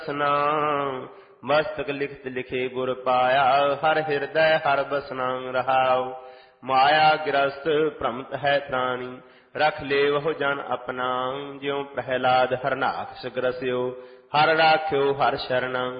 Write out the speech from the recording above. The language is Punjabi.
ਬਸਨਾ ਮਸਤਕ ਲਿਖਤ ਲਿਖੇ ਗੁਰ ਪਾਇਆ ਹਰ ਹਿਰਦੈ ਹਰ ਬਸਨਾ ਰਹਾਉ। ਮਾਇਆ ਗਿਰਸਤ ਭ੍ਰਮਤ ਹੈ ਤ੍ਰਾਣੀ ਰਖ ਲੇ ਵਹੁ ਜਨ ਆਪਣਾ। ਜਿਉ ਪ੍ਰਹਿਲਾਦ ਹਰਨਾਖ ਸਗਰਸਿਓ ਹਰ ਰਾਖਿਓ ਹਰ ਸ਼ਰਨ।